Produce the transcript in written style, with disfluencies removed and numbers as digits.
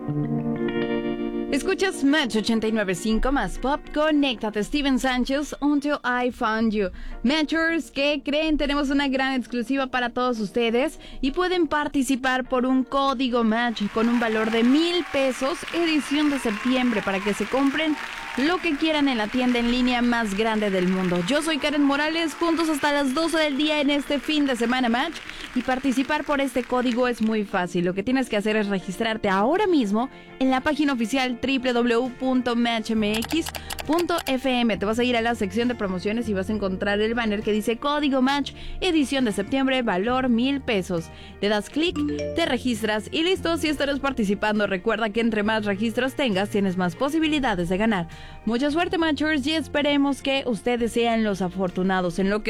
Escuchas Match 89.5 más Pop. Conéctate, Steven Sánchez, Until I Found You. Matchers, ¿qué creen? Tenemos una gran exclusiva para todos ustedes y pueden participar por un código Match con un valor de 1,000 pesos, edición de septiembre, para que se compren lo que quieran en la tienda en línea más grande del mundo. Yo soy Karen Morales, juntos hasta las 12 del día en este fin de semana Match, y participar por este código es muy fácil. Lo que tienes que hacer es registrarte ahora mismo en la página oficial www.matchmx.fm. Te vas a ir a la sección de promociones y vas a encontrar el banner que dice Código Match, edición de septiembre, valor 1,000 pesos. Le das clic, te registras y listo, si estarás participando. Recuerda que entre más registros tengas, tienes más posibilidades de ganar. Mucha suerte, Matchers, y esperemos que ustedes sean los afortunados. En lo que